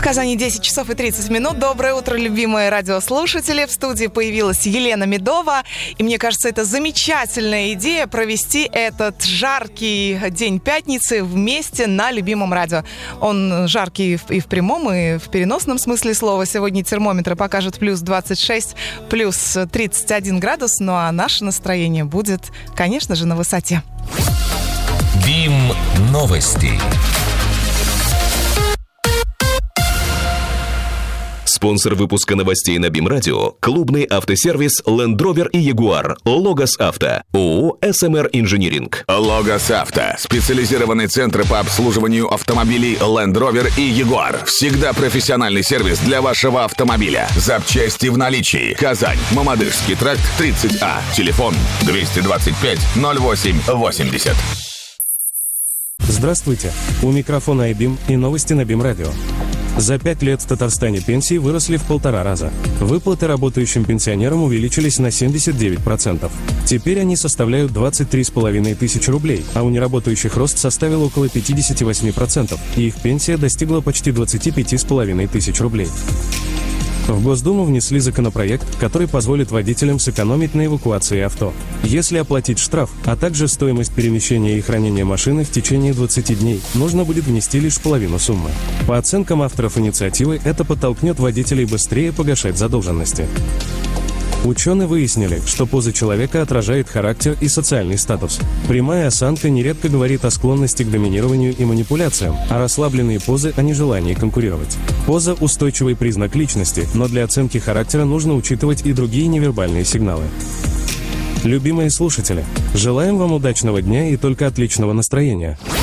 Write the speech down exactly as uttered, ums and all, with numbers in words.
Казани десять часов и тридцать минут. Доброе утро, любимые радиослушатели. В студии появилась Елена Медова. И мне кажется, это замечательная идея провести этот жаркий день пятницы вместе на любимом радио. Он жаркий и в прямом, и в переносном смысле слова. Сегодня термометры покажут плюс двадцать шесть, плюс тридцать один градус. Ну а наше настроение будет, конечно же, на высоте. БИМ новости. Спонсор выпуска новостей на БИМ Радио – клубный автосервис Land Rover и Jaguar. Логос Авто. ООО эс эм эр Инжиниринг. Логос Авто. Специализированный центр по обслуживанию автомобилей Land Rover и Jaguar. Всегда профессиональный сервис для вашего автомобиля. Запчасти в наличии. Казань. Мамадышский тракт тридцать А. Телефон двести двадцать пять ноль восемь восемьдесят. Здравствуйте. У микрофона айбим и новости на БИМ Радио. За пять лет в Татарстане пенсии выросли в полтора раза. Выплаты работающим пенсионерам увеличились на семьдесят девять процентов. Теперь они составляют двадцать три с половиной тысячи рублей, а у неработающих рост составил около пятьдесят восемь процентов, и их пенсия достигла почти двадцать пять с половиной тысяч рублей. В Госдуму внесли законопроект, который позволит водителям сэкономить на эвакуации авто. Если оплатить штраф, а также стоимость перемещения и хранения машины в течение двадцати дней, нужно будет внести лишь половину суммы. По оценкам авторов инициативы, это подтолкнет водителей быстрее погашать задолженности. Ученые выяснили, что поза человека отражает характер и социальный статус. Прямая осанка нередко говорит о склонности к доминированию и манипуляциям, а расслабленные позы – о нежелании конкурировать. Поза – устойчивый признак личности, но для оценки характера нужно учитывать и другие невербальные сигналы. Любимые слушатели, желаем вам удачного дня и только отличного настроения.